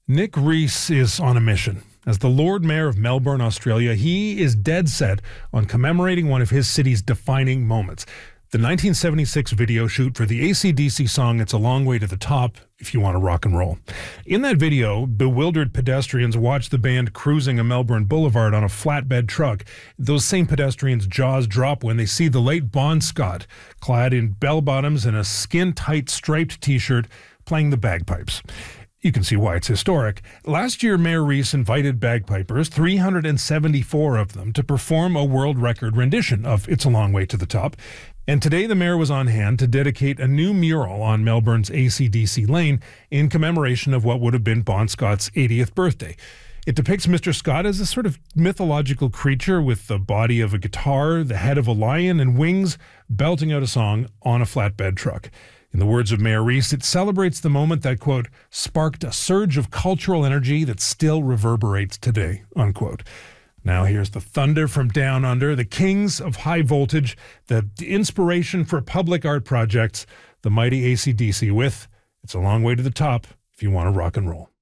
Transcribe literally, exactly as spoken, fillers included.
Nick Rees is on a mission. As the Lord Mayor of Melbourne, Australia, he is dead set on commemorating one of his city's defining moments. The nineteen seventy-six video shoot for the A C D C song It's a Long Way to the Top, If You Want to Rock and Roll. In that video, bewildered pedestrians watch the band cruising a Melbourne boulevard on a flatbed truck. Those same pedestrians' jaws drop when they see the late Bon Scott, clad in bell-bottoms and a skin-tight striped t-shirt, playing the bagpipes. You can see why it's historic. Last year, Mayor Rees invited bagpipers, three hundred seventy-four of them, to perform a world record rendition of It's a Long Way to the Top. And today the mayor was on hand to dedicate a new mural on Melbourne's A C D C lane in commemoration of what would have been Bon Scott's eightieth birthday. It depicts Mister Scott as a sort of mythological creature with the body of a guitar, the head of a lion, and wings, belting out a song on a flatbed truck. In the words of Mayor Rees, it celebrates the moment that, quote, sparked a surge of cultural energy that still reverberates today, unquote. Now here's the thunder from down under, the kings of high voltage, the inspiration for public art projects, the mighty A C D C with It's a Long Way to the Top if you want to rock and roll.